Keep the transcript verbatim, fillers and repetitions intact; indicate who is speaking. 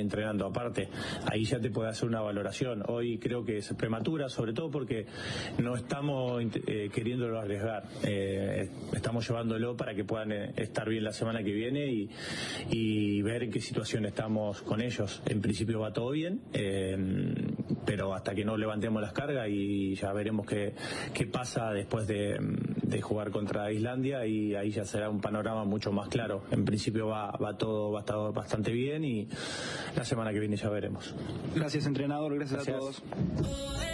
Speaker 1: entrenando aparte. Ahí ya te puede hacer una valoración. Hoy creo que es prematura, sobre todo porque no estamos eh, queriéndolo arriesgar. Eh, estamos llevándolo para que puedan eh, estar bien la semana que viene y, y ver en qué situación estamos con ellos. En principio va todo bien, eh, pero hasta que no levantemos las cargas y ya veremos qué, qué pasa después de, de jugar contra Islandia, y ahí ya será un panorama mucho más claro. En principio va, va todo va a estar bastante bien y la semana que viene ya veremos.
Speaker 2: Gracias, entrenador, gracias, gracias. a todos.